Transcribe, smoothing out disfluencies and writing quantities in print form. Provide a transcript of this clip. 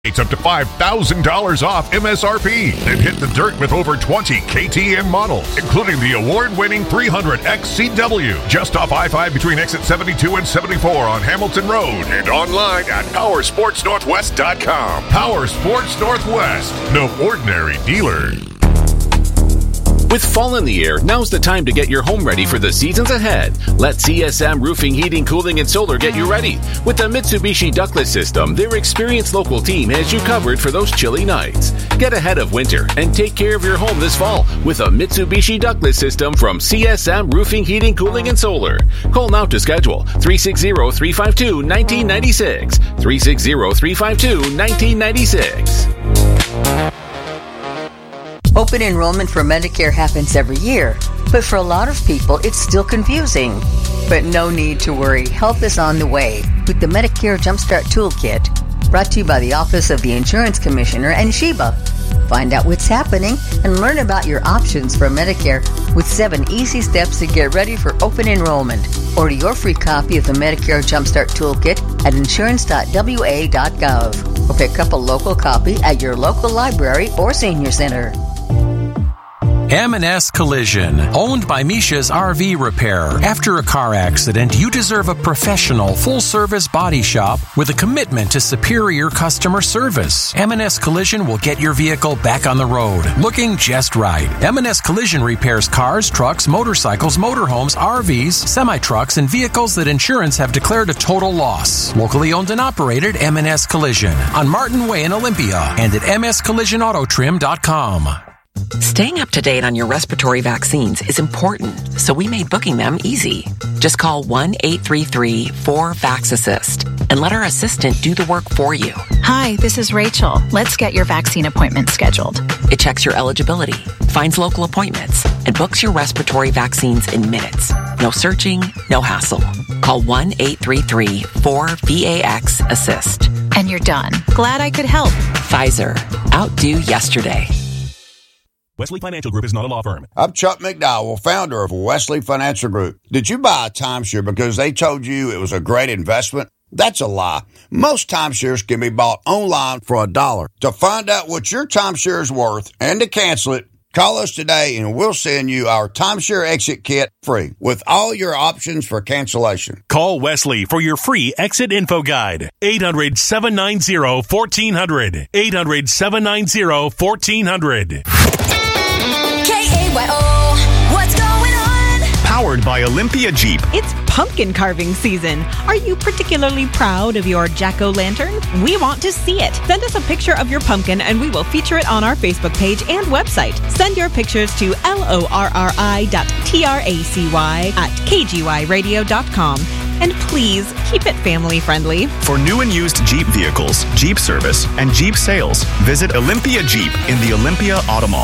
It's up to $5,000 off MSRP and hit the dirt with over 20 KTM models, including the award-winning 300XCW, just off I-5 between exit 72 and 74 on Hamilton Road, and online at PowerSportsNorthwest.com. Power Sports Northwest, no ordinary dealer. With fall in the air, now's the time to get your home ready for the seasons ahead. Let CSM Roofing, Heating, Cooling, and Solar get you ready. With the Mitsubishi Ductless System, their experienced local team has you covered for those chilly nights. Get ahead of winter and take care of your home this fall with a Mitsubishi Ductless System from CSM Roofing, Heating, Cooling, and Solar. Call now to schedule 360-352-1996. 360-352-1996. Open enrollment for Medicare happens every year, but for a lot of people, it's still confusing. But no need to worry. Help is on the way with the Medicare Jumpstart Toolkit, brought to you by the Office of the Insurance Commissioner and Sheba. Find out what's happening and learn about your options for Medicare with 7 easy steps to get ready for open enrollment. Order your free copy of the Medicare Jumpstart Toolkit at insurance.wa.gov or pick up a local copy at your local library or senior center. M&S Collision, owned by Misha's RV Repair. After a car accident, you deserve a professional, full-service body shop with a commitment to superior customer service. M&S Collision will get your vehicle back on the road, looking just right. M&S Collision repairs cars, trucks, motorcycles, motorhomes, RVs, semi-trucks, and vehicles that insurance have declared a total loss. Locally owned and operated, M&S Collision on Martin Way in Olympia and at mscollisionautotrim.com. Staying up to date on your respiratory vaccines is important, so we made booking them easy. Just call 1-833-4-VAX-ASSIST and let our assistant do the work for you. Hi, this is Rachel. Let's get your vaccine appointment scheduled. It checks your eligibility, finds local appointments, and books your respiratory vaccines in minutes. No searching, no hassle. Call 1-833-4-VAX-ASSIST. And you're done. Glad I could help. Pfizer. Outdo yesterday. Wesley Financial Group is not a law firm. I'm Chuck McDowell, founder of Wesley Financial Group. Did you buy a timeshare because they told you it was a great investment? That's a lie. Most timeshares can be bought online for $1. To find out what your timeshare is worth and to cancel it, call us today and we'll send you our timeshare exit kit free with all your options for cancellation. Call Wesley for your free exit info guide. 800-790-1400. 800-790-1400. KAYO, what's going on? Powered by Olympia Jeep. It's pumpkin carving season. Are you particularly proud of your jack-o'-lantern? We want to see it. Send us a picture of your pumpkin and we will feature it on our Facebook page and website. Send your pictures to lorri.tracy@kgyradio.com. And please keep it family friendly. For new and used Jeep vehicles, Jeep service, and Jeep sales, visit Olympia Jeep in the Olympia Auto Mall.